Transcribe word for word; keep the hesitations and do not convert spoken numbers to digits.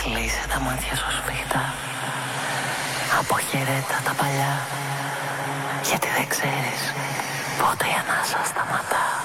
Κλείσε τα μάτια σου σφιχτά. Αποχαιρέτα τα παλιά. Γιατί δεν ξέρεις πότε η ανάσα σταματά.